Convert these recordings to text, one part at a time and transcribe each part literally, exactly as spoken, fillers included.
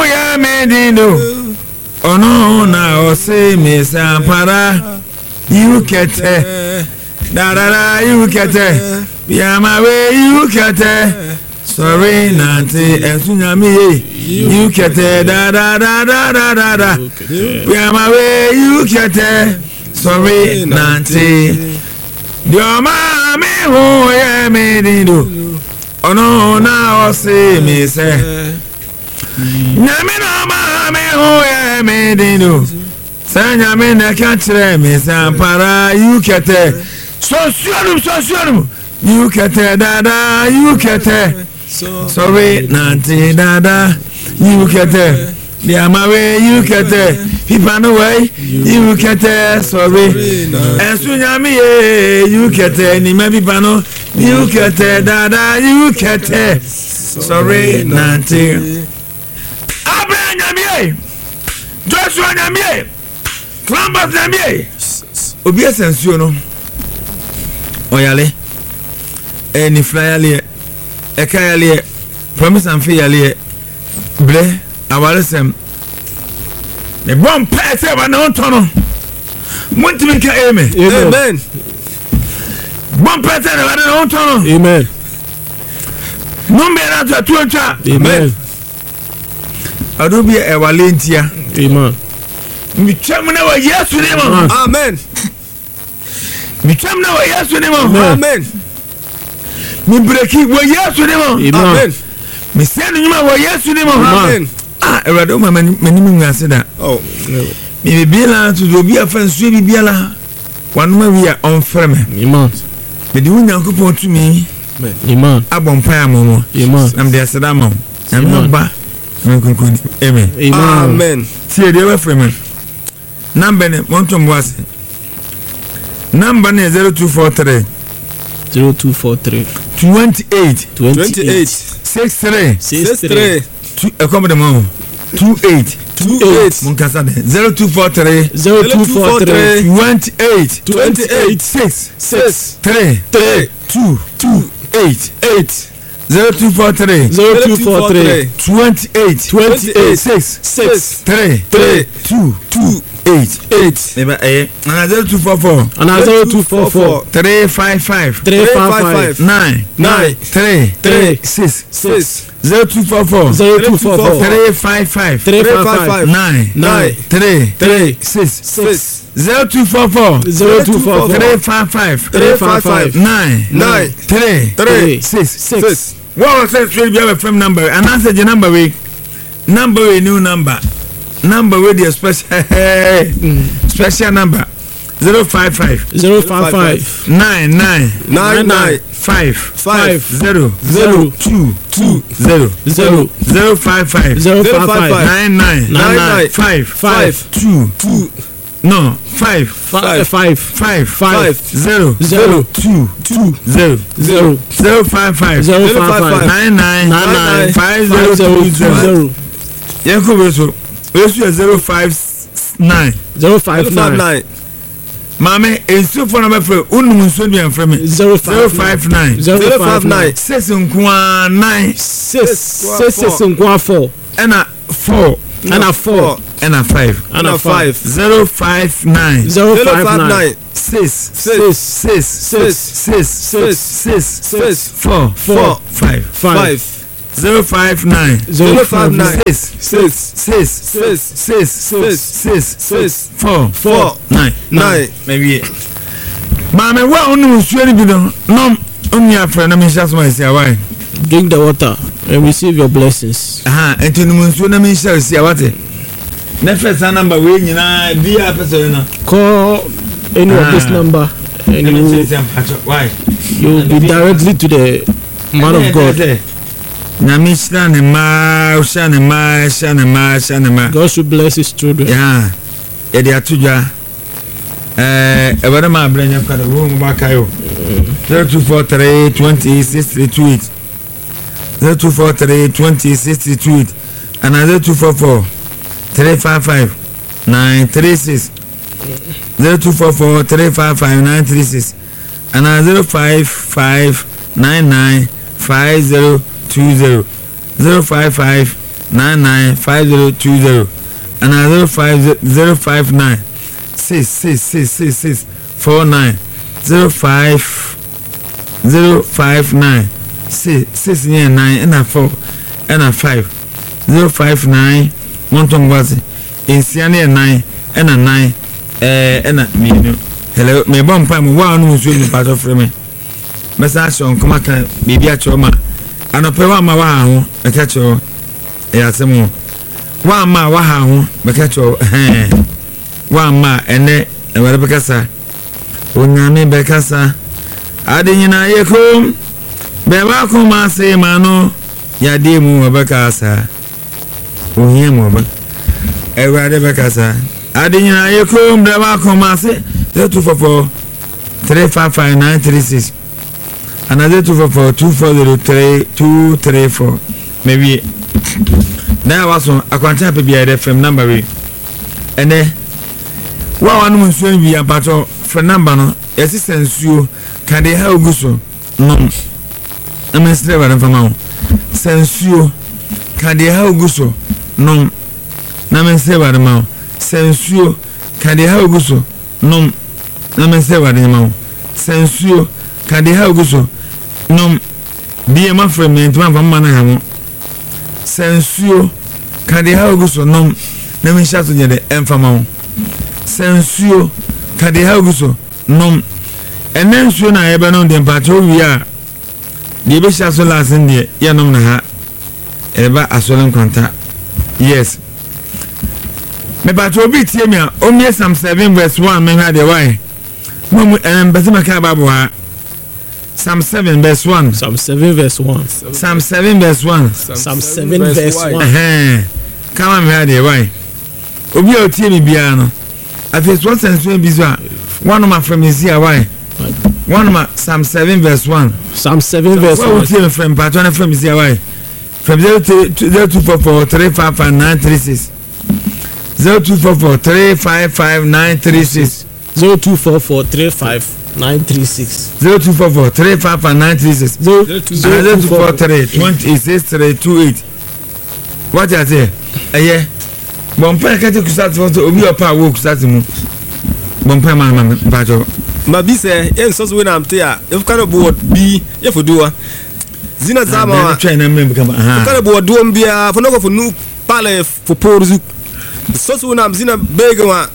ya medino ono na ose me sampara you kete da da da you kete ya ma we you kete sorry nanti esunya mi you kete da da da da da da da ya ma we you kete sorry nanti dio ma me ho ya medino ono na ose me se Nyamina ma me ho ya me dino Sanya me na kantre me sampara you kete so suonum so suonum you kete dada you kete sorry nanti dada you kete dia mawe you kete pipa no way you kete sorry ensu nyame ye you kete ni me pipa no you kete dada you kete sorry nanti Joshua Nyamie, Clambas Nyamie, Obi Asensuo no, Oyale, Eni Flyale, Ekayale, Promise and Fayale, Ble, Awalesem, the bomb pass ever no tono. Muntimika Amen. Amen. Bomb pass ever no tono. Amen. Number to two cha. Amen. Adobe e Valentia. Amen. Mi chamna wa Yesu name. Amen. Mi chamna wa Yesu name. Amen. Mi breki wa Yesu name. Amen. Mi senu nyuma wa Yesu name. Amen. Ah, erado ma mani ngase da. Oh. Mi bibia to do bia fansu bibia la. Wanu ma wi a on freme. Amen. Me di Onyankopon tumi. Amen. Abon pa amomo. Amen. Am de aseda ma. Am ba. Amen. Amen. Amen. See the way from number Montom was number zero two four three zero two four three twenty eight twenty eight six three six three two a common two eight two eight Munkasa zero two four three zero two four three twenty eight twenty eight six six three three two two eight eight zero two four three zero two four three twenty eight twenty eight six six three three two two eight eight. Never eh. And zero two four four and zero two four four three five five three five five nine nine three three six six zero two four four zero two four four three five five three five five nine nine three three six six zero two four four zero two four three five five three five five nine nine three three six six. What was that? We have a phone number and answer the number we number we new number number with the special special number zero five five zero five five nine nine nine nine five five zero zero two two zero zero zero five five zero five five nine nine nine five five two two no five five five five five zero zero two two zero zero zero five five zero five five nine nine nine five zero two zero. Yanko so we zero five nine zero five nine. Mame ensu for number for unum so bi anfrɛ me zero five nine zero five nine six nkwa nine six six nkwa four and a four and a four and a five and a five zero five nine zero five nine six six six six six six six six four four five five zero five nine zero five nine six six six six six six six six four four nine nine maybe mama wa onu suani bi no no only afra na me shas my say why drink the water and receive your blessings aha enti no nsu na me shas say what na first number we nyina bia person na call any of this number and you why you will be directly to the man of God. Namishna nema ushane ma shane ma shane ma. God should bless his children. Yeah. Edi atuja eh ebere ma brenya kwada wo mo bakayo zero two four three twenty six three two eight zero two four three twenty six three two eight and zero two four four three five five nine three six zero two four four three five five nine three six and zero five five nine nine five zero two zero zero five five nine nine five zero two zero and zero five zero five nine six six six six six four nine zero five zero five nine six six nine and a four and a five zero five nine one ton was in Siania nine and a nine and a million. Hello, me bomb pam one who's really part of me. Message on Comaka, baby at your ma. And a pewa ma wow, a catch your yasemo. One ma wow, a catch your hand. One ma and ne, and whatever cassa. Unami Becassa. Adina Yakum. Bewakuma say mano. Yadimu Becassa. Uhimu. Ever Becassa. Adina Yakum. Bewakuma say. Two four four three five five nine three six. Another two four four two four zero three two three four. Maybe that was on a contact be a F M number. And then what one was going to be a battle for number no assistance you can they help so no. I'm a slave and from now. Sense you can they help so no. I'm slave and now. Sense you can they help so no. Na me say what dem sensuo ka de ha oguso nom bi e ma frame ntuma fa mma na ha mo sensuo ka de ha oguso nom na me sha so je de emfa ma ho sensuo ka de ha oguso nom enensuo na ye be no de mpacho wi a de be sha so lasin de ye nom na ha e ba asolen kwanta yes me mpacho bi tie me a o mi Psalm seven verse one me ha de why Mom, and Basima Kababwa Psalm seven verse one. Psalm seven verse one. Psalm seven verse one. Psalm seven verse one. Eh, come on, here, why? Obi o tie mi bia no. Afis one sense we bizwa. One of my friends here why? One of my Psalm seven verse one. Psalm seven verse one. What tie friend part one friend here why? From zero two four four three five five nine three six. zero two four four three five five nine three six. Zero two four four three five nine three six. Zero two four four three five five nine three six. Zero two four three twenty six three two eight. What I say? Eh, Bompa kete kusati foto obi opa wo kusati mu. Bompa man man bajo. Ma bi se en so so na amte a if kana bo bi ye foduwa. Zina zama wa train na member kama aha. Kana bo do mbia fo no ko fo nu pale fo porzu. So so na zina bega wa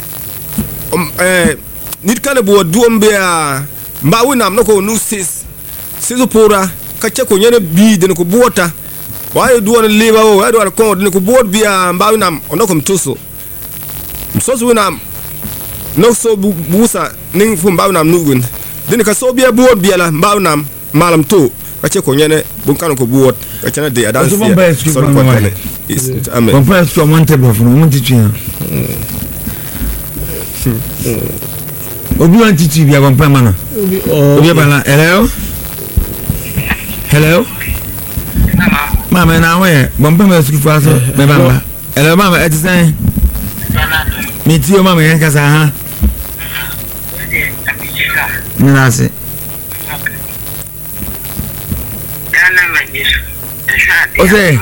um eh nit kana bo duom bia mba wona am nako nu sis sizo pora ka che ko nyene bi de ko bota waye duon leba o waye duon ko de ko bot bia mba wona am onako mtuso msoso wona am no so busa ning fu mba wona am nugun de ka so bia bot bia la mba wona am malam to ka che ko nyene bun kana ko bot ka chana de adan so so ko tane is amen bon pas so monte bo fu monte tien Obi want to be a bompa mana. Obi bala. Hello. Hello. Mama na we bompa me school for so me bamba. Hello mama e say. Me ti o mama yan kasa ha. Nina se. O se.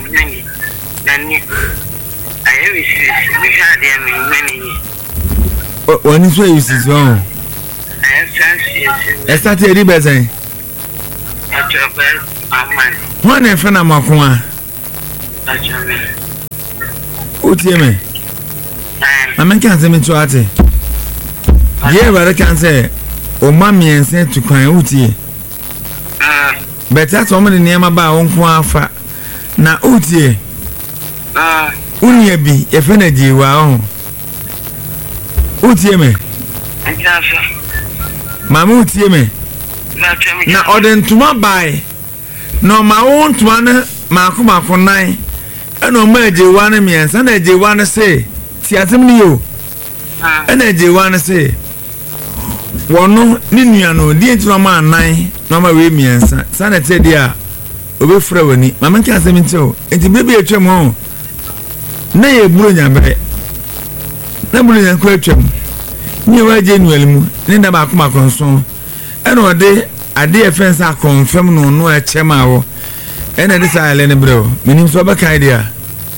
When is where you see wrong? I started a ribbon. One and friend of Makuma. Utieme. I mean, can't say me to Ate. Yeah, but I can say, oh, mammy, and sent to cry Uti. But that's woman in Yama Ba on Kwafa. Now, Uti. Unia be a friend wow. Utie me. Mama utie me. Na oden tuma bai. No ma won tuma na makoma konan. Eno ma je wane miensa na je wane se. Ti atem ni yo. Ena je wane se. Wono ni nua no di ntino ma anan na ma we miensa. Sa na te dia obefra wani. Mama nka asem nti o. Enti bebe etwem ho. Na ye buru nyabere. Na bulu yan ko atwam ni wa je nuel mu ni da ba kuma konson e no de ade efense a confirm no no a chema wo e na de sa ele ne bro minim so ba kai dia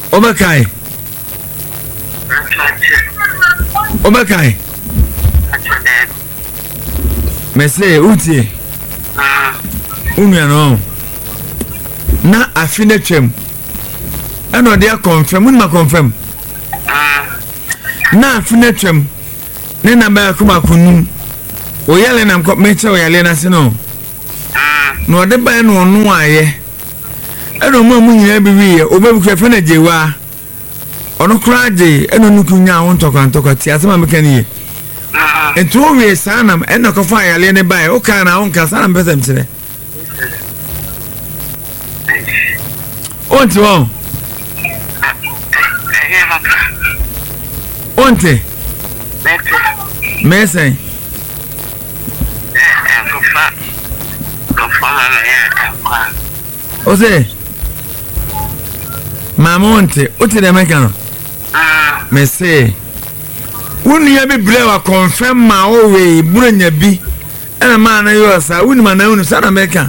Obakai. Obakai. Mese utie. Umiano. Na afine twem. Eno dia confirm, unma confirm. Na afine twem. Ne na ba kuma kunum. Oyale na mko meche oyale na se no. No de ba no no aye. Eno mo mu nyina bi wi e obabu kwa na jewa. Ono kraje eno nukunya won tokwa tokwa ti asema meka ni ye. Ento we sanam eno ko fa yale ne ba e o ka na won ka sanam pese mtire. Onti won. Onti. Mese. Ose. Mamonte, uti de mekano. Mese. Unu ya bi brewa confirm ma owe buranya bi. Ena ma na yo sa, unu ma na unu sana meka.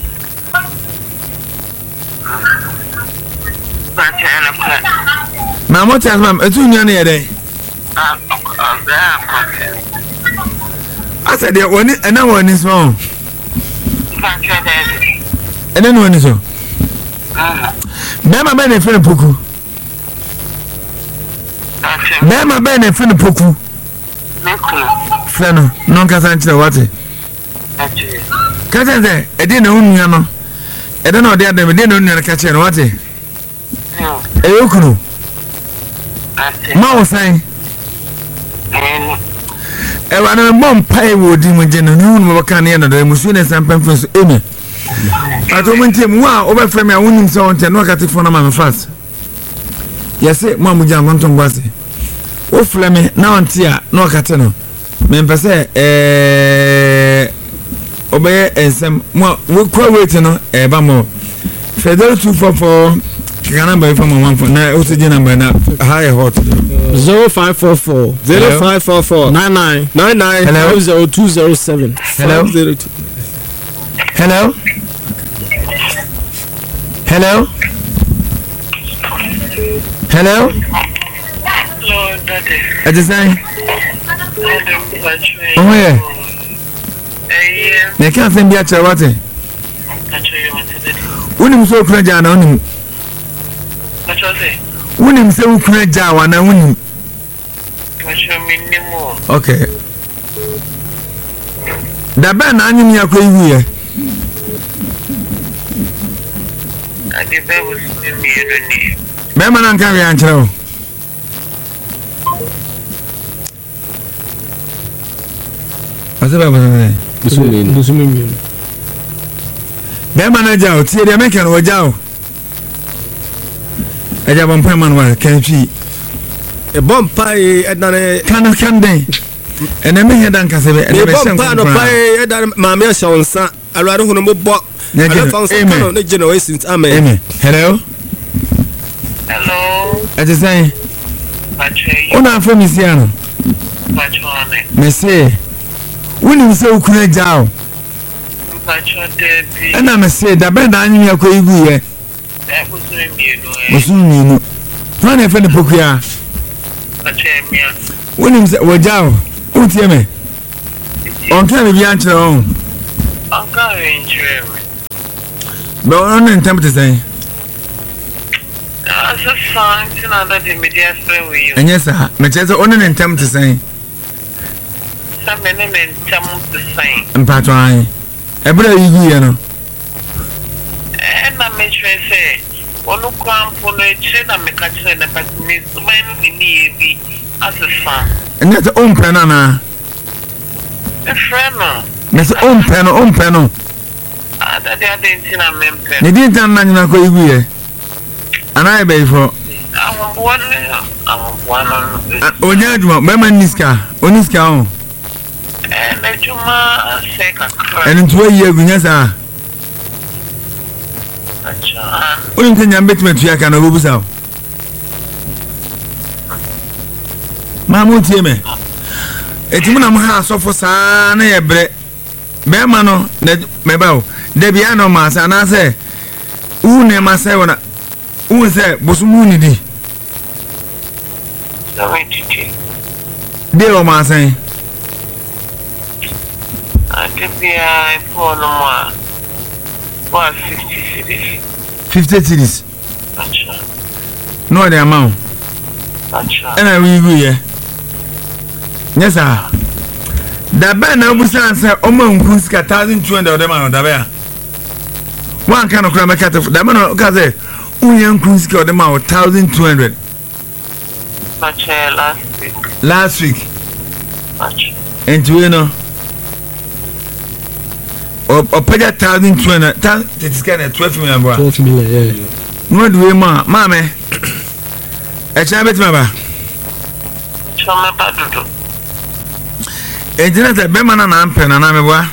Mamonte asma, etu nya na yede. Asa de woni ena woni so. Ena no woni so. Bema bene fene poku. Bema bene fene poku. Feno, non kasa nchire wate. Kasa nze, edi na unuya no. Edi na odi adem, edi na unuya na kache no wate. E okunu. Ma osai. E wana mbom pai wodi mjeno ni unu mbaka ni yana do musuine sampen fenso eme. Ato muntie mwa oba frame awunim se onte no akati fona ma me fast. Yese mwa muja ngonto ngwase. O frame na onte a no akati no. Me mpese eh obaye ensem mwa wo kwa wait no e ba mo. Federal two four four Kika number from one for na O T G number na high hot zero five four four zero five four four nine nine nine nine hello zero two zero seven hello zero two hello hello hello hello daddy I just say oh yeah eh ne kan fe bia chere wate unim so kura ja na unim unim se ukura ja wa na unim okay da ba na anyim ya ko iwie ade ba wo se mi ni be ma na nka we ankyere o ase ba ba na busumi busumi mi be ma na ja o tie de meka no ja o eja bon pa man wa kan fi e bon pa e edane kan kan den ene me hedan kasebe ene be sen pa no pa e edane ma me shonsa alware hunu mo bo ala fa so kan no generation amen amen hello hello ati say pache ona fa mi sia no pache ane me say woni se ukuna jao pache de bi ena me say da be da anyi akọ igu ye e busumi mi no e busumi no fa na fa ne pokuya pache mi a woni se wajao utie me on kan bi ankyere on anka enjure be on ne ntam te say as a fan tina da de media friend with you enye sa me chese on ne ntam te say some men men tam the same mpato an ebra igu ye no e na me chese onu kwampo no eche na me ka chese na but me so my ni e bi as a fan ene te on pena na e friend no me se on pena on pena ada de adentina mempe ne din tan na nyina ko igu ye ana e be fo awon one awon one onya aduma be man niska oniska on eh na juma seka ene tuwa ye agunya sa acha onim te nyambe tmetu ya kana obusa ma mo tie me etimu na mo ha asofo saa na ye bre be ma no me ba o de bia no ma sa na se u ne ma se wona Who say Bosumu Nidi? They were my saying. I think we are for no more. What fifty cities? Fifty cities. Gotcha. No, the amount. Gotcha. And I will yeah. Yes, sir. The band now was answer Oman Kunska thousand two hundred of them on the bear. One kind of crime cat of the man of Kaze, Uyan Kunska of them out thousand two hundred. Gotcha last week. Last week. Gotcha. And to you know. Or pay a thousand two hundred. It's kind of twelve million. Twelve million, yeah. No, do we, ma, mamma? A chabit, mamma. Chama Padudo. A dinner at Beman and Ampen and Ameboa.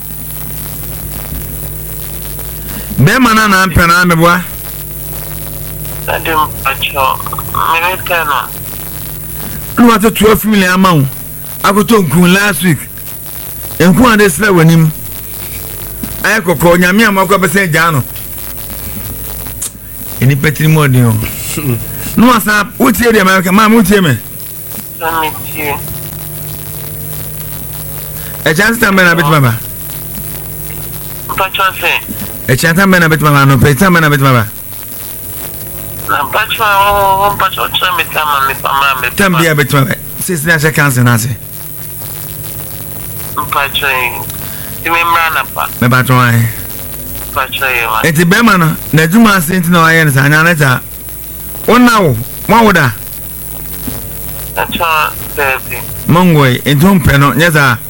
Beman and Ampen and Ameboa. I don't pacho. Meretano. No, at a twelve million amount. I got to Kun last week. And who are they slow on him? I could call Yamia Maka say Jano. Any petty more, you know. No, sir, what's the American man? What's him? Let me see. A chance to man a bit, mamma. Pacho say. A chance to man a bit, mamma. No, pay some man a bit, mamma. Pacho, oh, Pacho, tell me, tell me, tell me, tell me a bit, mamma. Sister, I can't answer. Pacho, you may run up. Me patron. Pacho, you Eti Bemana, Najuma sent no irons and Aneta. Oh, now, what would I? That's all, baby. Mongway, in Tumpeno, yes, sir.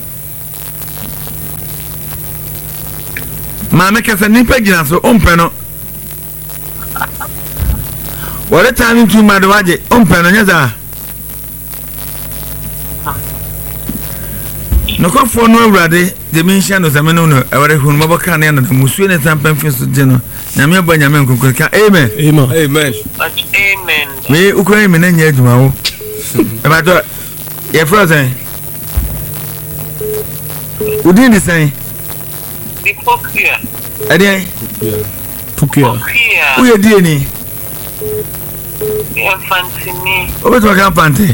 Mamma Casa Nipagina, so Umpeno. What a time into Madawaji, Umpeno, yes, sir. No call for no ready, the mention of the Menuno, our whom Mabakan and the Musuin and San Pemphis General, Namia Benjamin Kuka. Amen. Amen. Amen. Amen. We Ukraine and Yedmo. About your frozen. Who didn't say? The Pokia. A day? Pukia. Pokia. We are dealing. You fancy me. Over to a campante.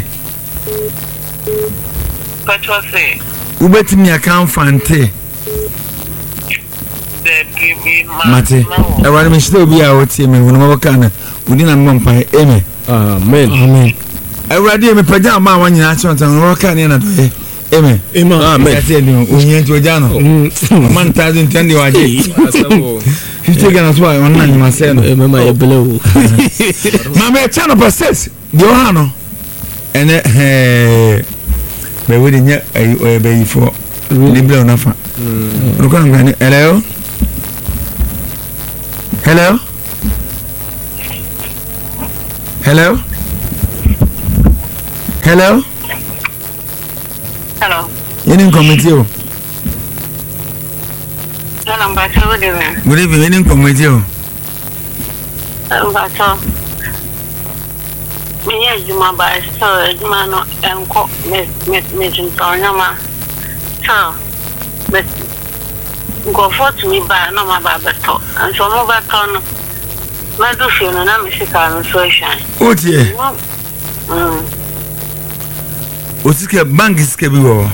Pacho say. Who bet me a campante? They give me Mate, I want me still be our team when Mabakana. We didn't know by Amen. Amen. Amen. I read him a pajama when you asked on Rokan in a day. Amen. Amen. Amen. I tell you, we need to a jano. One thousand ten you are fifty as well. One man myself. Remember below. Mamma, channel process. Johano. And eh, but we didn't yet a baby for Libra enough. Look on hello. Hello. Hello. Hello. Hello. You didn't come with you. Hello, Pacho. Good evening. Good evening. You didn't come with you. Hello, Pacho. Me yes, you ma by so you ma no enko me me me junto nyama. So, but go for to me by no ma ba beto. And so mo beto no. Ma do feel no na me sika no so shine. Oh dear. Mm. Osike bank isike bi wo.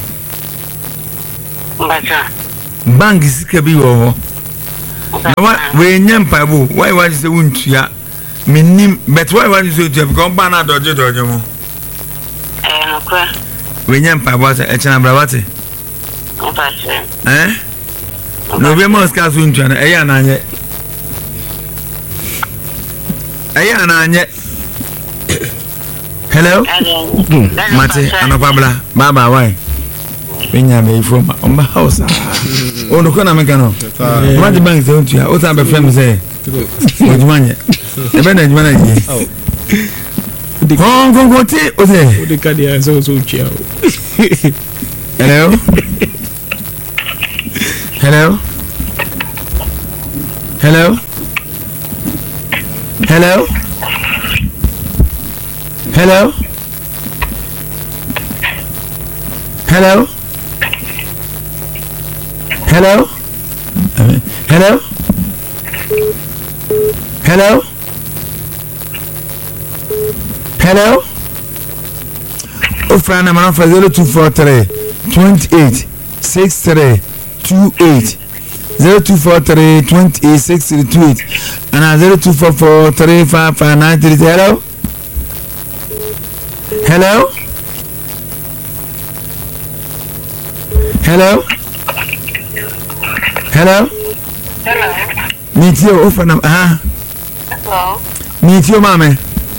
Pacho. Bank isike bi wo. Na wa we nyam paibo. Why why say wuntua? Minim but why why say to because ban na doje doje mo. Eh, okay. We nyam paibo say e chana brawate. Pacho. Eh? No be mo ska so ntua na e ya na anye. E ya na anye. Hello? Mate, anopabla. Baba why? Benya be from on my house. Oh no kona meka no. What the bank say ntua? O ta be frame say. Ojumanye. E be na ojumanye ye. Oh. Kon kon kon ti o say. O de ka dia so so chia. Hello? Hello? Hello? Hello? Hello? Hello? Hello? Hello? Hello? Hello? Ofra na man for zero two four three twenty-eight sixty-three twenty-eight zero two four three twenty-eight sixty-three twenty-eight and zero two four four three five five nine three. Hello? Hello? Hello? Hello? Hello. Meet you offer nam ah. Hello. Meet you mama.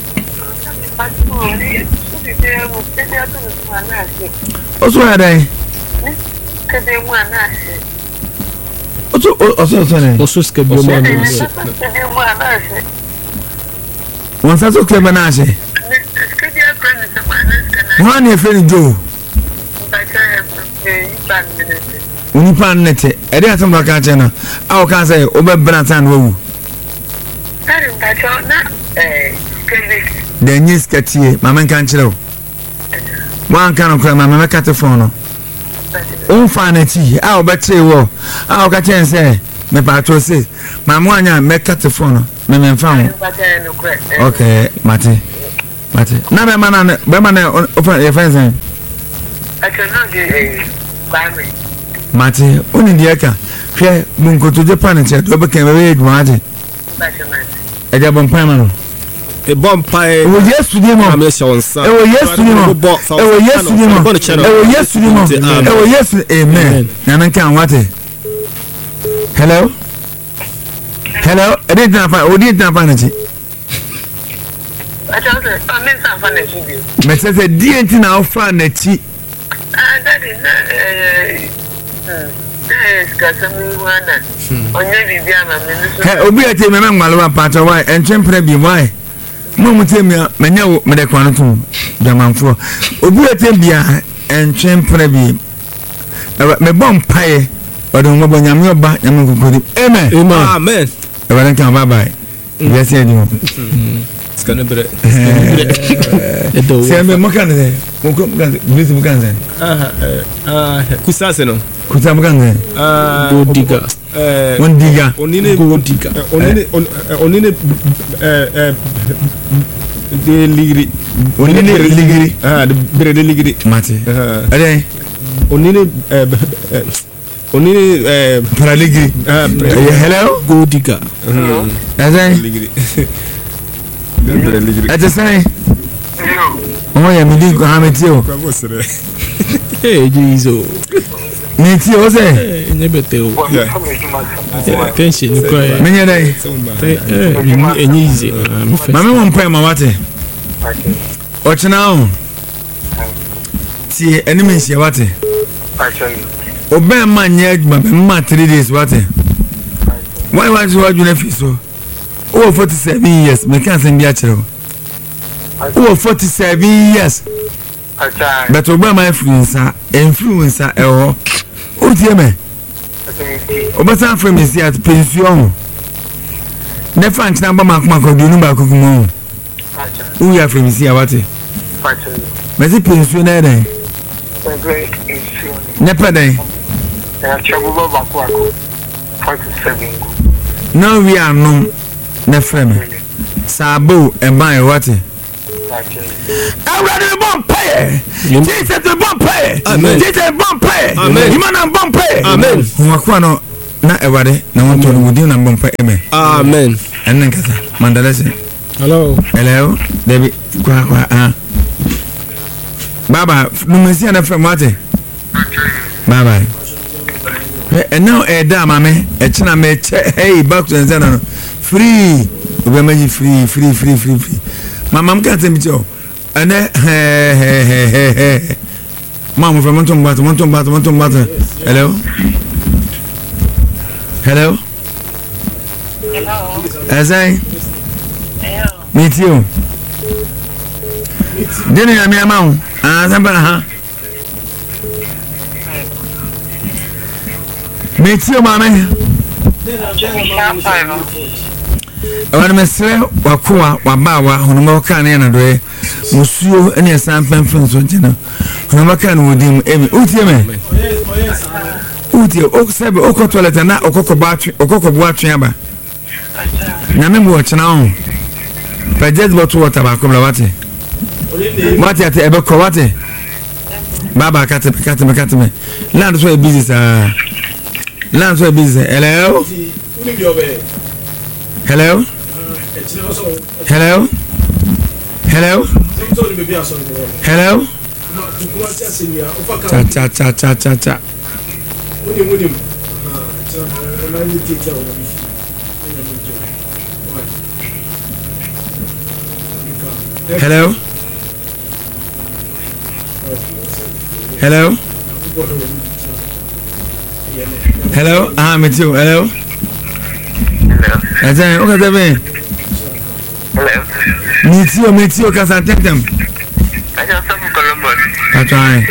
Oso ada. Kede mu anase. Oso oso oso ne. Oso skebio mu anase. Kede mu anase. Wọ́n sá tó kẹ́ bẹ́ẹ̀ náà ṣe. Kede akọni sọ ma anase kana. Wọ́n á ní efe ni Joe. Bàtà ẹ̀ ìbá nínú. Unipa nete. Ẹ̀dí àti ọmọ ká kyẹ́ náà. A ò ká sẹ́ ọ bẹ́ẹ̀ bẹ́ẹ̀ náà tán ní wọ́wù. Sáré bàtà na ẹ̀ kede. Dẹ̀nyí sikẹ́tìyẹ màmá nǹkan kyerẹ́ o. Wọ́n á nǹkan nù kúrẹ́ màmá mẹ́ka ti fọ́n no. On fa na ti a o betre wo a o ka chen se me pa to se ma mo anya me cut phone me me fa ho okay mate mate na be mana be mana open e fence I cannot do a family mate oni die ka hwe mu nkoto japan che do be kan be edwa ade e ja bon pan no a bomb pie. Oh yes to them. Oh yes to them. Oh yes to them. Oh yes to them. Oh yes to them. Oh yes. Amen. Nana kan wate. Hello. Hello. I didn't have. Oh didn't have energy. I just I mean some fun energy. Me say say D N T na offer na chi. Ah that is eh eh skasami wana. Onye bibi ama me. Hey obi ate me me ngwalo pa to why entwempre bi why. Mo mutem ya menya wo me de kwano to jamanfo obi ate bia entwempre bi me bom pae odon mo bonyam yo ba nyam kokori amen amen e ba nkan bye bye yes e di mo skana bre e do se me mo kan de mo ko kan blitz mo kan de ah ah kusa se no kusa mo kan de ah Godiga eh one diga onine Godiga onine onine eh eh de ligri onine ligri ah de bre de ligri mate ade onine eh onine eh para ligri ah hello Godiga ade ligri bre ligri ade sai oh ya mi di ko ha metio eh jizo ni ti o se ne bete o attention ni kwa me nya dai eh enyi ize mame mo mpa ma wate o china o ti enemy nsia wate o be ma nya aduma be ma three days wate why was you aduna fi so o forty-seven years me kan sen bia kire o forty-seven years but o be ma influencer influencer e ho o tie me o ba san from is at pension ne fan tina ba makoma ko dunu ba ko gumo o ya from is ya wate me se pension na den ne pa den no we are no ne frame sabo e ban e wate Everybody bomb pay. Jesus the bomb pay. Jesus bomb pay. Amen. Imana bomb pay. Amen. Mwakwa no na everybody na want to wudi na bomb pay amen. Amen. Enen kasa mandalese. hello Hello. Debi kwa kwa ah. Baba, numesi na from wate. Bye bye. And now eh da mame, e china me hey back to Nzana. Free. Ube free free free free free. Mama mka tembicho ane he he he he he mama from monton bat monton bat monton bat hello hello Hello. Azai Hello. meet you deni ya mi amau ah samba ha meet you mama Ewan mesre wakuwa wabawa honoma ka na na doye musuo ene san pemfen so ntina honoma ka na wodim emi utie me utie o sebe o ko toilet na okoko batwe okoko bo atwe aba na me bo chena on pajet bottle water ba ko bla wate What at ebe ko what? Baba kate kate me kate me. Land so busy sir. Land so busy. Hello? Hello? Hello? Hello? Hello? Cha cha cha cha cha cha. Hello? Hello? Hello? Ah, me too. Hello? Hello? Okay, David. Hello? Me too, me too, because I take them. I just come from Columbus. That's right.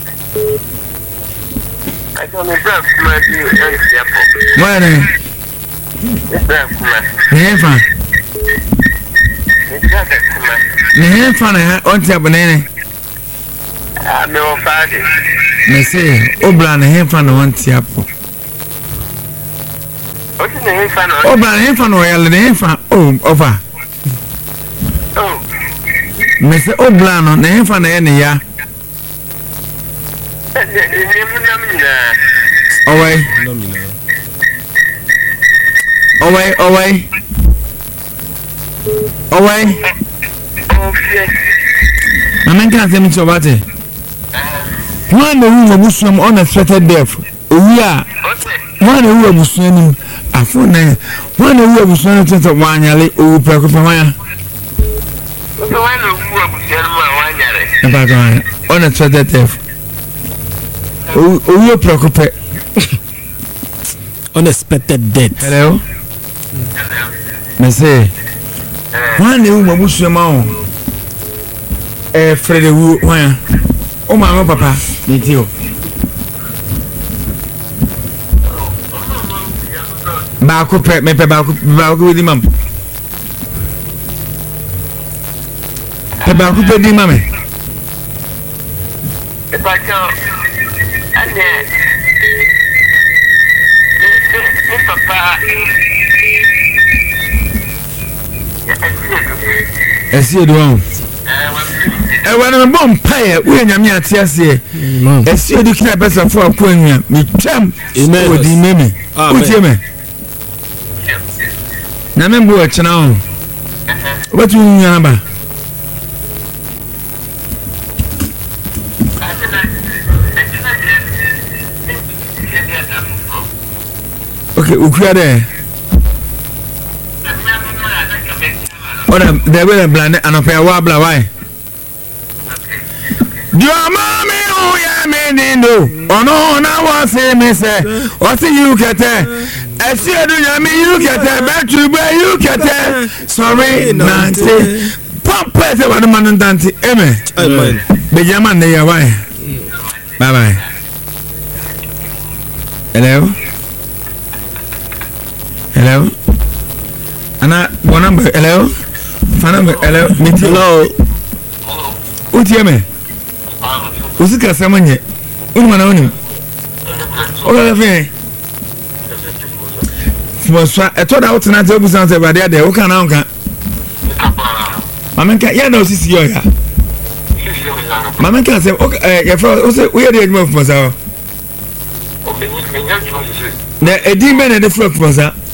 I told my brother to come to the airport. Why then? Yes, brother, come Never. Yes, brother, come Never, on top of any. I'm your father. Me say, Oblan, him fan on Tiapo. What's the name, fan? Oblan, him fan oil, the him fan. Oh, over. Oh. Me say, Oblan, on the him fan any ya. Away. Away, away. Away. I mean, can't say me so about it. One who was some unexpected death. We are one who was swimming a phone. One who was swimming to one yelly or Precopamaya. Unexpected death. Oh, you Precope. Unexpected death. Hello? Me say, one who was swimming. Eh, Freddy, why? Oh, my papa, me too. Baku prep me baku baku with the mum. The baku with the mummy. If I go, and then, if papa, I see it wrong. I want a bomb pie when I'm here. Tiasie, I see the crab as a four point. Me champ is made with the meme. What's your man? Namembo watch now. What do you remember? Okay, Ukra there. Oh, they will blend and a pair of wobbler. Why? Your mommy, oh, yeah, me, no. Oh, no, now what's him, say, what's you get there? I see you, you get there, but you bear you get there. Sorry, Nancy. Pump place of the man and Dante, Emma. The Yaman, they are why. Bye bye. Hello? Hello? Anna, one number, hello? Phone number, hello? Hello? What's your man? What's the customer? Woman only. Oh, okay. Was I told out tonight to open something about the other. What can I do? Mamma can't, yeah, no, this is your. Mamma can't say, okay, we are the move for us. The demon and the flock was up.